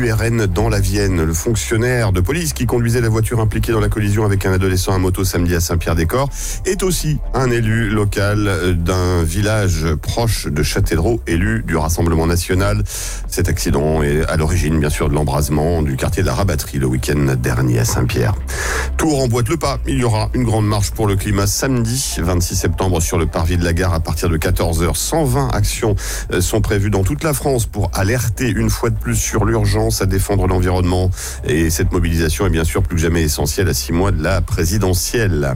URN dans la Vienne. Le fonctionnaire de police qui conduisait la voiture impliquée dans la collision avec un adolescent à moto samedi à Saint-Pierre-des-Corps est aussi un élu local d'un village proche de Châtellerault, élu du Rassemblement national. Cet accident est à l'origine, bien sûr, de l'embrasement du quartier de la Rabatterie le week-end dernier à Saint-Pierre. Tours emboîte le pas. Il y aura une grande marche pour le climat samedi 26 septembre sur le parvis de la gare à partir de 14h. 120 actions sont prévues dans toute la France pour alerter une fois de plus sur l'urgence à défendre l'environnement. Et cette mobilisation est bien sûr plus que jamais essentielle à 6 mois de la présidentielle.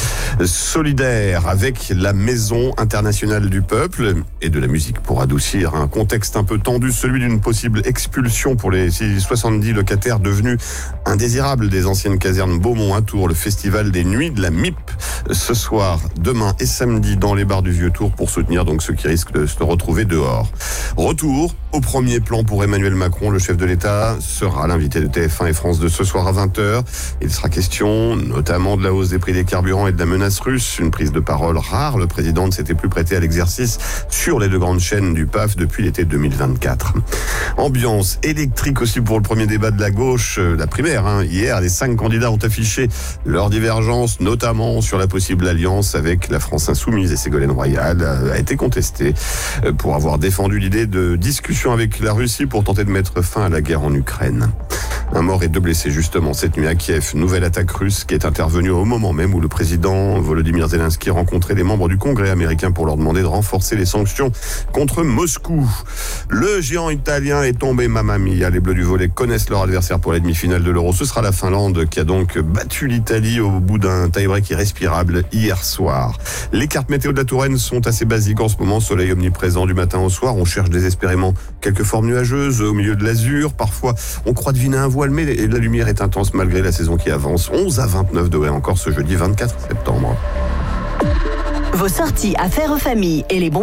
Solidaire avec la Maison internationale du peuple et de la musique pour adoucir un contexte un peu tendu, celui d'une possible expulsion pour les 70 locataires devenus indésirables des anciennes casernes Beaumont à Tours. Le festival des Nuits de la MIP ce soir, demain et samedi dans les bars du Vieux-Tour pour soutenir donc ceux qui risquent de se retrouver dehors. Retour au premier plan pour Emmanuel Macron. Le chef de l'État sera l'invité de TF1 et France 2 ce soir à 20h. Il sera question notamment de la hausse des prix des carburants et de la menace russe. Une prise de parole rare. Le président ne s'était plus prêté à l'exercice sur les deux grandes chaînes du PAF depuis l'été 2024. Ambiance électrique aussi pour le premier débat de la gauche, la primaire. Hier, les 5 candidats ont affiché leur divergence, notamment sur la possible alliance avec la France Insoumise. Et Ségolène Royal a été contestée pour avoir défendu l'idée de discussion avec la Russie pour tenter de mettre fin à la guerre en Ukraine. Un mort et 2 blessés justement cette nuit à Kiev. Nouvelle attaque russe qui est intervenue au moment même où le président Volodymyr Zelensky rencontrait les membres du Congrès américain pour leur demander de renforcer les sanctions contre Moscou. Le géant italien est tombé, mamma mia. Les Bleus du volley connaissent leur adversaire pour la demi-finale de l'Euro. Ce sera la Finlande qui a donc battu l'Italie au bout d'un tie-break irrespirable hier soir. Les cartes météo de la Touraine sont assez basiques en ce moment. Soleil omniprésent du matin au soir. On cherche désespérément quelques formes nuageuses au milieu de l'azur. Parfois, on croit deviner un voile, mais la lumière est intense malgré la saison qui avance. 11 à 29 degrés encore ce jeudi 24 septembre. Vos sorties affaires aux familles et les bons